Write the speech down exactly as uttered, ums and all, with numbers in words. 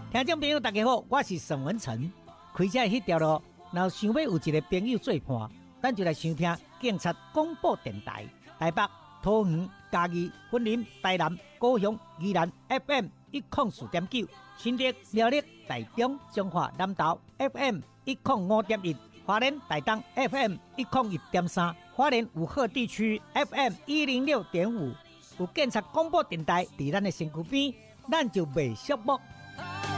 听众朋友大家好，我是沈文成。开车迄条路，若想要有一个朋友做伴，咱就来收听警察广播电台。台北、桃园、嘉义、云林、台南、高雄、宜兰 F M 一零四点九，新竹、苗栗、台中、彰化、南投 F M 一零五点一，花莲、台东 F M 一零一点三，花莲武鹤地区 F M 一零六点五。有警察广播电台伫咱的身躯边，咱就袂寂寞。